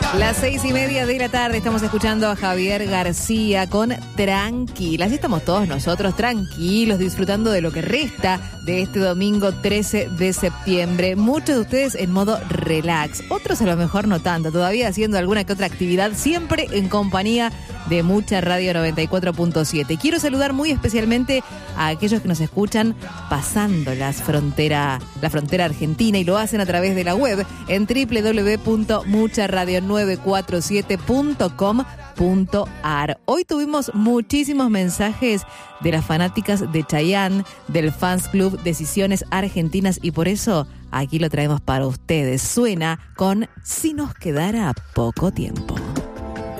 Las 6:30 de la tarde estamos escuchando a Javier García con Tranquila. Así estamos todos nosotros tranquilos, disfrutando de lo que resta de este domingo 13 de septiembre. Muchos de ustedes en modo relax, otros a lo mejor no tanto, todavía haciendo alguna que otra actividad, siempre en compañía de Mucha Radio 94.7. Quiero saludar muy especialmente a aquellos que nos escuchan pasando la frontera argentina y lo hacen a través de la web en www.mucharadio947.com.ar. Hoy tuvimos muchísimos mensajes de las fanáticas de Chayanne, del Fans Club Decisiones Argentinas, y por eso aquí lo traemos para ustedes. Suena con Si nos quedara poco tiempo.